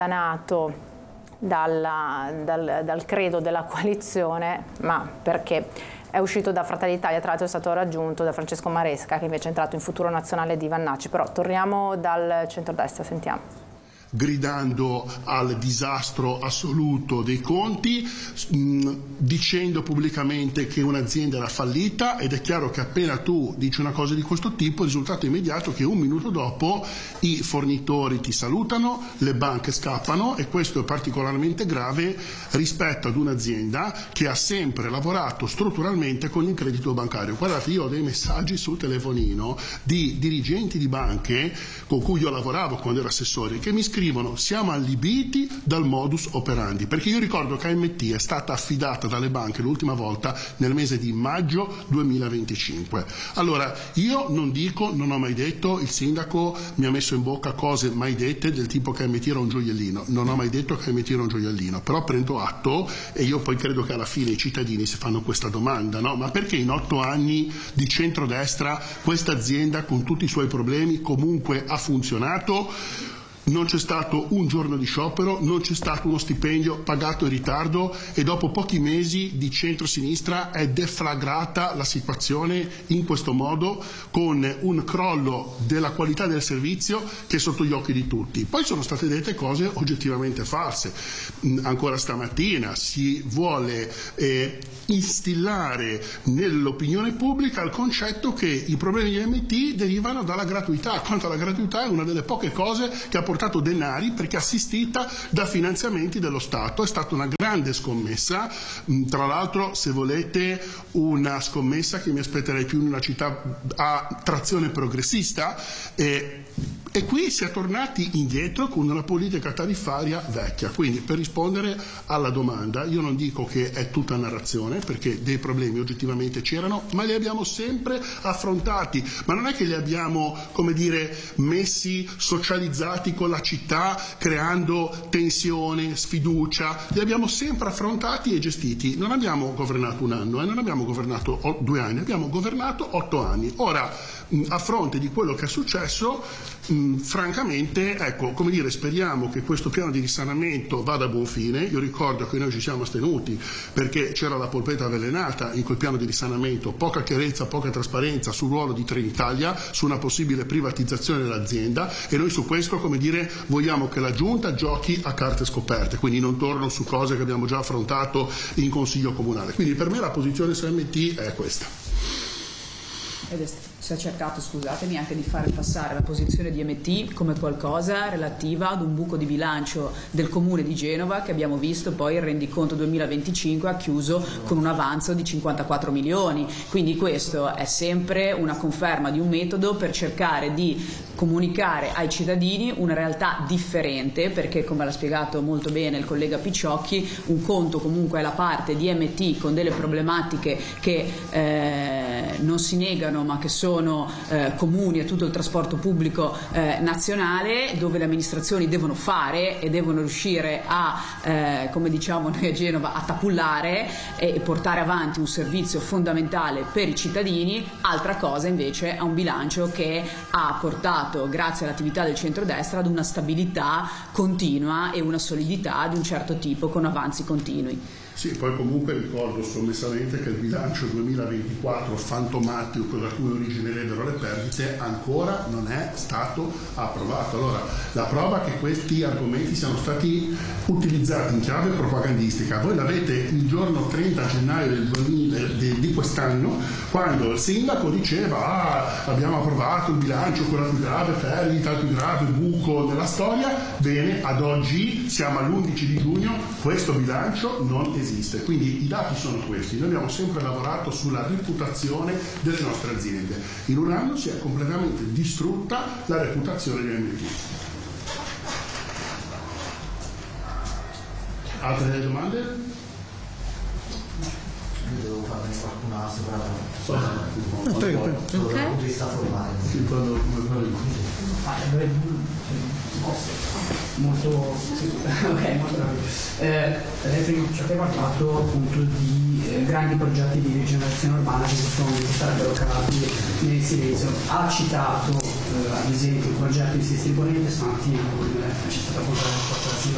nato dal credo della coalizione, ma perché è uscito da Fratelli d'Italia, tra l'altro è stato raggiunto da Francesco Maresca, che invece è entrato in Futuro Nazionale di Vannacci. Però torniamo dal centrodestra, sentiamo. Gridando al disastro assoluto dei conti, dicendo pubblicamente che un'azienda era fallita, ed è chiaro che appena tu dici una cosa di questo tipo, il risultato immediato è che un minuto dopo i fornitori ti salutano, le banche scappano, e questo è particolarmente grave rispetto ad un'azienda che ha sempre lavorato strutturalmente con il credito bancario. Guardate, io ho dei messaggi sul telefonino di dirigenti di banche con cui io lavoravo quando ero assessore, che mi scrivono: siamo allibiti dal modus operandi, perché io ricordo che AMT è stata affidata dalle banche l'ultima volta nel mese di maggio 2025. Allora, io non ho mai detto, il sindaco mi ha messo in bocca cose mai dette del tipo che AMT era un gioiellino, non ho mai detto che AMT era un gioiellino, però prendo atto, e io poi credo che alla fine i cittadini si fanno questa domanda, no? Ma perché in 8 anni di centrodestra questa azienda, con tutti i suoi problemi, comunque ha funzionato? Non c'è stato un giorno di sciopero, non c'è stato uno stipendio pagato in ritardo, e dopo pochi mesi di centrosinistra è deflagrata la situazione in questo modo, con un crollo della qualità del servizio che è sotto gli occhi di tutti. Poi sono state dette cose oggettivamente false. Ancora stamattina si vuole instillare nell'opinione pubblica il concetto che i problemi di AMT derivano dalla gratuità, quanto la gratuità è una delle poche cose che ha portato denari, perché assistita da finanziamenti dello Stato. È stata una grande scommessa, tra l'altro, se volete, una scommessa che mi aspetterei più in una città a trazione progressista, e qui si è tornati indietro con una politica tariffaria vecchia. Quindi, per rispondere alla domanda, io non dico che è tutta narrazione, perché dei problemi oggettivamente c'erano, ma li abbiamo sempre affrontati, ma non è che li abbiamo, come dire, messi, socializzati con la città, creando tensione, sfiducia. Li abbiamo sempre affrontati e gestiti. Non abbiamo governato un anno, non abbiamo governato 2 anni, abbiamo governato 8 anni. Ora, a fronte di quello che è successo, francamente, ecco, come dire, speriamo che questo piano di risanamento vada a buon fine. Io ricordo che noi ci siamo astenuti perché c'era la polpetta avvelenata in quel piano di risanamento, poca chiarezza, poca trasparenza sul ruolo di Trenitalia, su una possibile privatizzazione dell'azienda, e noi su questo, come dire, vogliamo che la Giunta giochi a carte scoperte, quindi non torno su cose che abbiamo già affrontato in Consiglio Comunale. Quindi per me la posizione su AMT è questa. Si è cercato, scusatemi, anche di fare passare la posizione di AMT come qualcosa relativa ad un buco di bilancio del Comune di Genova, che abbiamo visto poi il rendiconto 2025 ha chiuso con un avanzo di 54 milioni. Quindi questo è sempre una conferma di un metodo per cercare di comunicare ai cittadini una realtà differente, perché, come l'ha spiegato molto bene il collega Picciocchi, un conto comunque è la parte di AMT con delle problematiche che non si negano, ma che sono comuni a tutto il trasporto pubblico nazionale, dove le amministrazioni devono fare e devono riuscire a, come diciamo noi a Genova, a tapullare e portare avanti un servizio fondamentale per i cittadini. Altra cosa invece è un bilancio che ha portato, grazie all'attività del centrodestra, ad una stabilità continua e una solidità di un certo tipo, con avanzi continui. Sì, poi comunque ricordo sommessamente che il bilancio 2024 fantomatico, da cui originerebbero le perdite, ancora non è stato approvato. Allora, la prova che questi argomenti siano stati utilizzati in chiave propagandistica, voi l'avete il giorno 30 gennaio di quest'anno, quando il sindaco diceva abbiamo approvato il bilancio con la più grave perdita, il più grave buco della storia. Bene, ad oggi siamo all'11 di giugno, questo bilancio non esiste. Quindi i dati sono questi. Noi abbiamo sempre lavorato sulla reputazione delle nostre aziende. In un anno si è completamente distrutta la reputazione di AMT. Altre domande? Io devo farne qualcuna separata. Prego. Dal punto di vista formale. Molto lei ha parlato appunto di grandi progetti di rigenerazione urbana che in questo momento sarebbero calati nel silenzio. Ha citato ad esempio il progetto di Sestri Ponente, stamattina c'è stata appunto la risposta